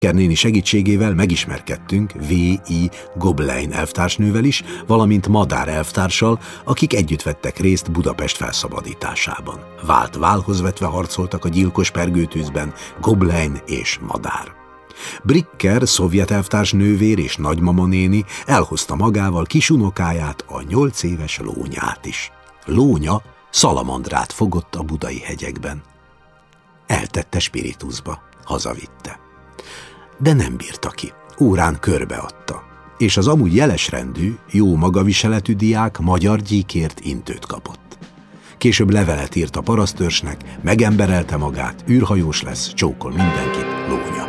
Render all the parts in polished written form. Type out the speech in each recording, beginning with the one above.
Néni segítségével megismerkedtünk V.I. Goblein elvtársnővel is, valamint Madár elvtárssal, akik együtt vettek részt Budapest felszabadításában. Vált válhoz vetve harcoltak a gyilkos pergőtűzben Goblein és Madár. Bricker, szovjet elvtárs nővér és nagymama néni elhozta magával kisunokáját, a 8 éves Lónyát is. Lónya szalamandrát fogott a budai hegyekben. Eltette spirituszba, hazavitte. De nem bírta ki, órán körbeadta, és az amúgy jelesrendű, jó magaviseletű diák magyar gyíkért intőt kapott. Később levelet írt a parasztőrsnek, megemberelte magát, űrhajós lesz, csókol mindenkit, Lónya.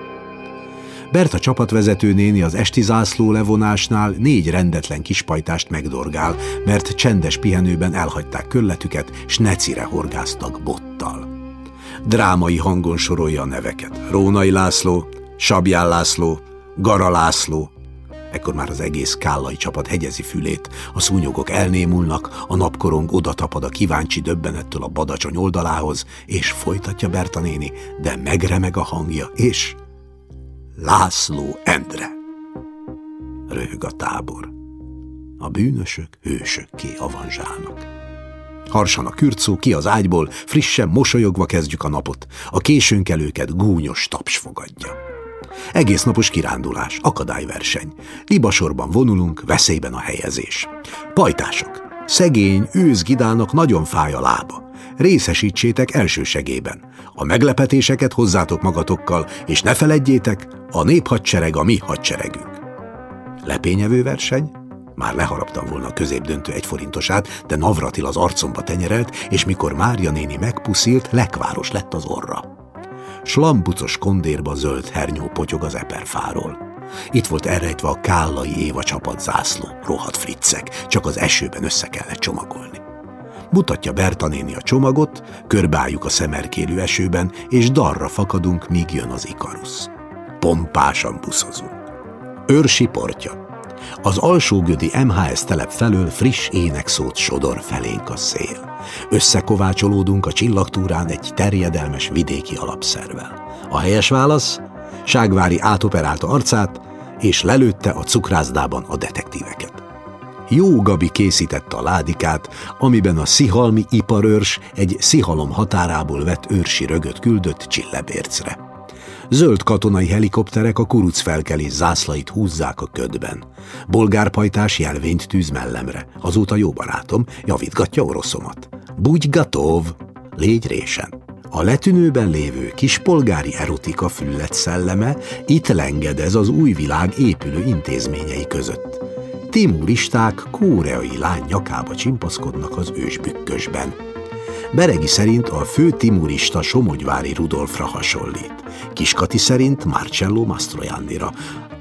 Berta csapatvezető néni az esti zászló levonásnál 4 rendetlen kispajtást megdorgál, mert csendes pihenőben elhagyták körletüket, s necire horgáztak bottal. Drámai hangon sorolja a neveket. Rónai László, Sabján László, Gara László. Ekkor már az egész kállai csapat hegyezi fülét, a szúnyogok elnémulnak, a napkorong odatapad a kíváncsi döbbenettől a badacsony oldalához, és folytatja Berta néni, de megremeg a hangja, és László Endre. Röhög a tábor. A bűnösök hősökké avanzsálnak. Harsan a kürtszó, ki az ágyból, frissen, mosolyogva kezdjük a napot. A későnkelőket gúnyos taps fogadja. Egész napos kirándulás, akadályverseny. Libasorban vonulunk, veszélyben a helyezés. Pajtások, szegény, ősz Gidának nagyon fáj a lába. Részesítsétek elsősegében. A meglepetéseket hozzátok magatokkal, és ne feledjétek, a néphadsereg a mi hadseregünk. Lepényevő verseny? Már leharaptam volna a középdöntő 1 forintosát, de Navratil az arcomba tenyerelt, és mikor Mária néni megpuszilt, lekváros lett az orra. Slambucos kondérba zöld hernyó potyog az eperfáról. Itt volt elrejtve a kállai Éva csapat zászló, rohadt friccek, csak az esőben össze kellett csomagolni. Mutatja Berta néni a csomagot, körbeálljuk a szemerkélő esőben, és darra fakadunk, míg jön az Ikarusz. Pompásan buszozunk. Őrsi portja. Az alsógödi MHS telep felől friss énekszót sodor felénk a szél. Összekovácsolódunk a csillagtúrán egy terjedelmes vidéki alapszervel. A helyes válasz? Ságvári átoperálta arcát, és lelőtte a cukrászdában a detektíveket. Jó Gabi készítette a ládikát, amiben a szihalmi iparőrs egy szihalom határából vett őrsi rögöt küldött Csillebércre. Zöld katonai helikopterek a kurucfelkelés zászlait húzzák a ködben. Bolgárpajtás jelvényt tűz mellemre. Azóta jó barátom, javítgatja oroszomat. Budj gatov, légy résen. A letűnőben lévő kispolgári erotika füllet szelleme itt lengedez az új világ épülő intézményei között. Timuristák koreai lány nyakába csimpaszkodnak az ősbükkösben. Beregi szerint a fő timurista somogyvári Rudolfra hasonlít. Kiskati szerint Marcello Mastroiannira.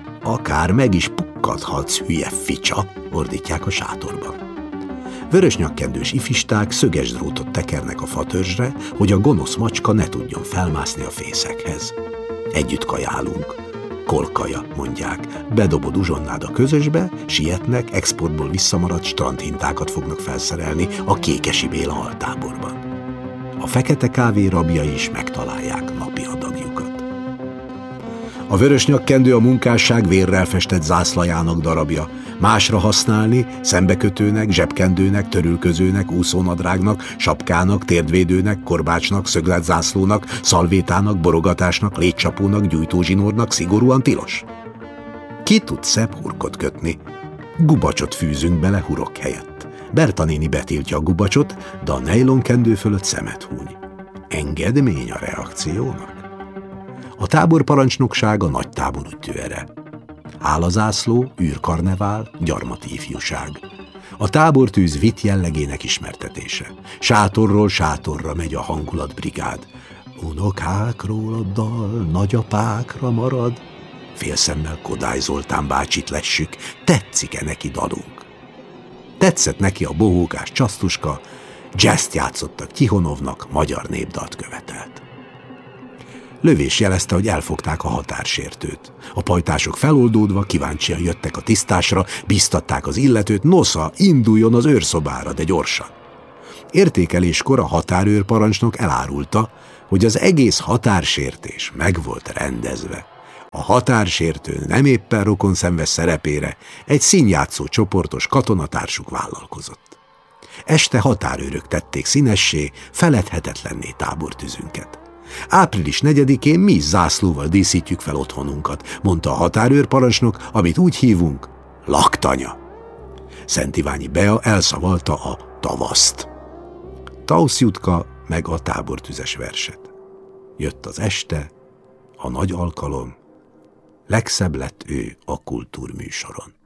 Akár meg is pukkadhatsz, hülye ficsa, ordítják a sátorban. Vörösnyakkendős ifisták szöges drótot tekernek a fatörzsre, hogy a gonosz macska ne tudjon felmászni a fészekhez. Együtt kajálunk. Kolkaja, mondják. Bedobod uzsonnád a közösbe, sietnek, exportból visszamaradt strandhintákat fognak felszerelni a Kékesi Béla haltáborban. A fekete kávé rabjai is megtalálják napi adagjukat. A vörösnyakkendő a munkásság vérrel festett zászlajának darabja. Másra használni, szembekötőnek, zsebkendőnek, törülközőnek, úszónadrágnak, sapkának, térdvédőnek, korbácsnak, szögletzászlónak, szalvétának, borogatásnak, létcsapónak, gyújtózsinórnak szigorúan tilos. Ki tud szebb hurkot kötni? Gubacsot fűzünk bele hurok helyett. Berta néni betiltja a gubacsot, de a nejlonkendő fölött szemet húny. Engedmény a reakciónak? A táborparancsnokság a nagy tábor úttőere. Állazászló, űrkarnevál, gyarmati ifjúság. A tábortűz vitt jellegének ismertetése. Sátorról sátorra megy a hangulatbrigád. Unokákról a dal, nagyapákra marad. Félszemmel Kodály Zoltán bácsit lessük, tetszik-e neki dalunk? Tetszett neki a bohókás csasztuska, jazzt játszottak Tihonovnak, magyar népdalt követelt. Lövés jelezte, hogy elfogták a határsértőt. A pajtások feloldódva kíváncsian jöttek a tisztásra, bíztatták az illetőt, nosza, induljon az őrszobára, de gyorsan. Értékeléskor a határőrparancsnok elárulta, hogy az egész határsértés meg volt rendezve. A határsértő nem éppen rokonszenves szerepére egy színjátszó csoportos katonatársuk vállalkozott. Este határőrök tették színessé, feledhetetlenné tábortüzünket. Április 4-én mi zászlóval díszítjük fel otthonunkat, mondta a határőrparancsnok, amit úgy hívunk, laktanya. Szent Iványi Bea elszavalta a tavaszt. Tausz Jutka meg a tábortüzes verset. Jött az este, a nagy alkalom, legszebb lett ő a kultúrműsoron.